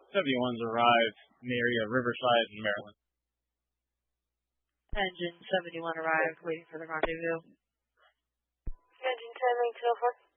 71's arrived in the area of Riverside in Maryland. Engine 71 arrived, waiting for the rendezvous. Engine 10, 4.